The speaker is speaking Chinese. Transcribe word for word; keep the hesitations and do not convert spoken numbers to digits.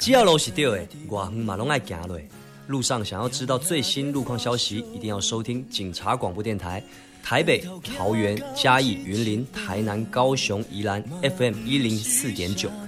只要路是对的，外远嘛拢爱行落。路上想要知道最新路况消息，一定要收听警察广播电台。台北、桃园、嘉义、云林、台南、高雄、宜兰 F M 一零四点九